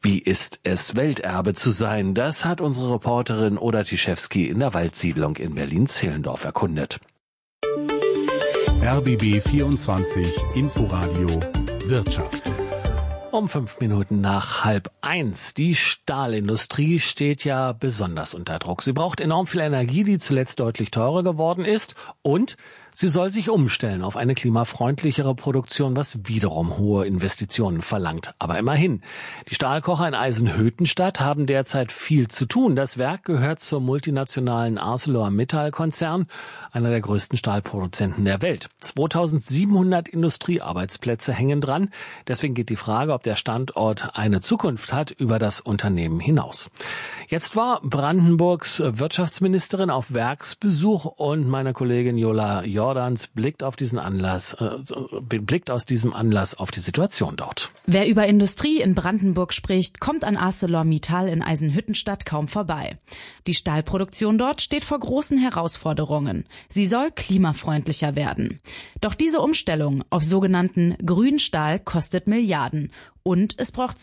Wie ist es, Welterbe zu sein? Das hat unsere Reporterin Oda Tischewski in der Waldsiedlung in Berlin-Zehlendorf erkundet. RBB 24 Inforadio Wirtschaft. Um 5 Minuten nach 12:30. Die Stahlindustrie steht ja besonders unter Druck. Sie braucht enorm viel Energie, die zuletzt deutlich teurer geworden ist, und sie soll sich umstellen auf eine klimafreundlichere Produktion, was wiederum hohe Investitionen verlangt. Aber immerhin, die Stahlkocher in Eisenhüttenstadt haben derzeit viel zu tun. Das Werk gehört zur multinationalen ArcelorMittal-Konzern, einer der größten Stahlproduzenten der Welt. 2700 Industriearbeitsplätze hängen dran. Deswegen geht die Frage, ob der Standort eine Zukunft hat, über das Unternehmen hinaus. Jetzt war Brandenburgs Wirtschaftsministerin auf Werksbesuch und meine Kollegin Jola Jordans blickt aus diesem Anlass auf die Situation dort. Wer über Industrie in Brandenburg spricht, kommt an ArcelorMittal in Eisenhüttenstadt kaum vorbei. Die Stahlproduktion dort steht vor großen Herausforderungen. Sie soll klimafreundlicher werden. Doch diese Umstellung auf sogenannten Grünstahl kostet Milliarden. Und es braucht